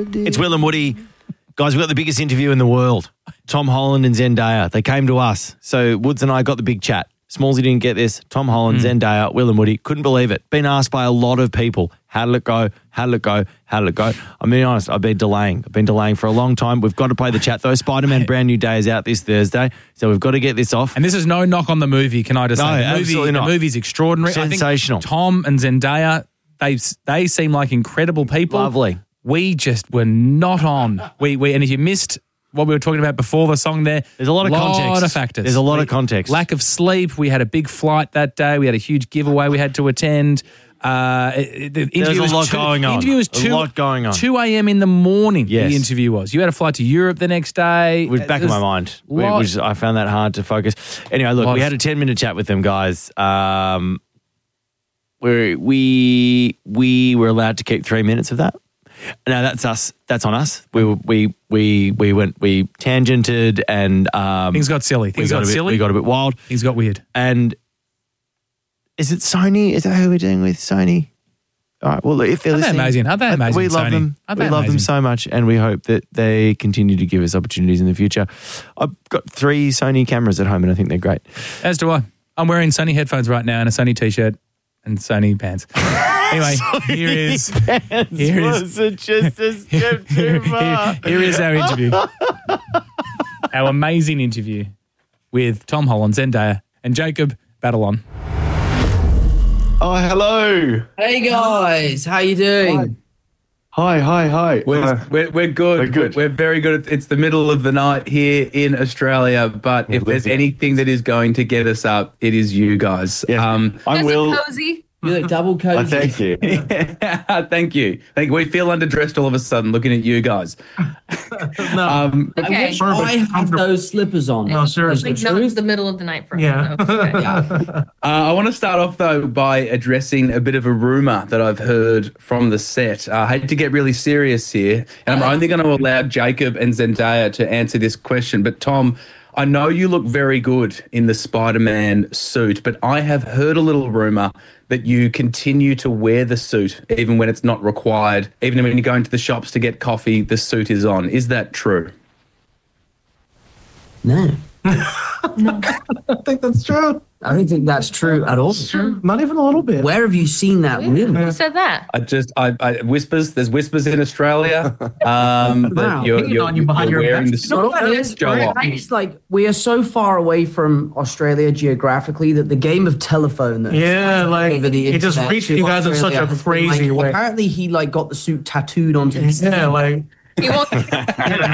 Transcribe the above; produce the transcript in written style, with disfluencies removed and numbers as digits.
It's Will and Woody. Guys, we've got the biggest interview in the world. Tom Holland and Zendaya. They came to us. So Woods and I got the big chat. Smallsy didn't get this. Tom Holland, Zendaya, Will and Woody. Couldn't believe it. Been asked by a lot of people. How did it go? How did it go? How did it go? I'm being honest. I've been delaying. For a long time. We've got to play the chat though. Spider-Man Brand New Day is out this Thursday. So we've got to get this off. And this is no knock on the movie, can I just say? Absolutely not. The movie's extraordinary. Sensational. I think Tom and Zendaya, they seem like incredible people. Lovely. We just were not on. And if you missed what we were talking about before the song there, there's a lot of context. A lot of factors. There's a lot of context. Lack of sleep. We had a big flight that day. We had a huge giveaway we had to attend. There's a lot going on. Interview was 2 a.m. in the morning, yes. The interview was. You had a flight to Europe the next day. It was back in my mind. I found that hard to focus. Anyway, look, we had a 10-minute chat with them, guys. We were allowed to keep 3 minutes of that. No, that's us. That's on us. We tangented and things got silly. We got a bit wild. Things got weird. And is it Sony? Is that who we're doing with Sony? All right. Well, if they're listening, Aren't they amazing? We love them. We love them so much, and we hope that they continue to give us opportunities in the future. I've got 3 Sony cameras at home, and I think they're great. As do I. I'm wearing Sony headphones right now and a Sony t-shirt and Sony pants. Anyway, here is our interview. Our amazing interview with Tom Holland, Zendaya, and Jacob Batalon. Oh, hello. Hey guys, how you doing? Hi. We're good. We're very good. It's the middle of the night here in Australia, but if there's anything that is going to get us up, it is you guys. Yeah. I'm Will. Cozy. You look double cozy. Thank you. Thank you. We feel underdressed all of a sudden looking at you guys. No. Okay. I have those slippers on. No, seriously. Like, no, it's the middle of the night for us. Yeah. Okay. I want to start off, though, by addressing a bit of a rumour that I've heard from the set. I hate to get really serious here, and I'm only going to allow Jacob and Zendaya to answer this question. But, Tom, I know you look very good in the Spider-Man suit, but I have heard a little rumour that you continue to wear the suit even when it's not required. Even when you go into the shops to get coffee, the suit is on. Is that true? No. No. I think that's true. I don't think that's true at all. Not even a little bit. Where have you seen that? Really? Who said that? I whispers. There's whispers in Australia. Wow. That you're wearing the suit. I just we are so far away from Australia geographically that the game of telephone. That over the he just reached you guys in such a crazy way. Apparently, he got the suit tattooed onto his. Yeah, He won't.